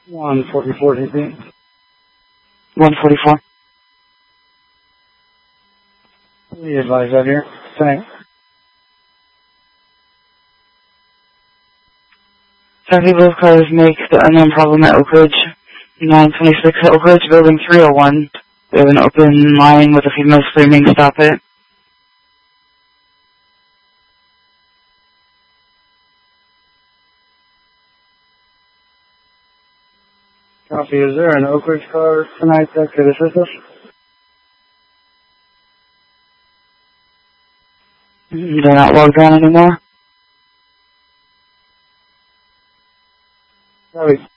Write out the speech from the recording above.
144 DP. 144. We advise that here. Thanks. Copy, both cars make the unknown problem at Oak Ridge. 926 at Oak Ridge, building 301. We have an open line with a female screaming, stop it. Copy, is there an Oak Ridge car tonight that could assist us? They're not logged on anymore. Copy.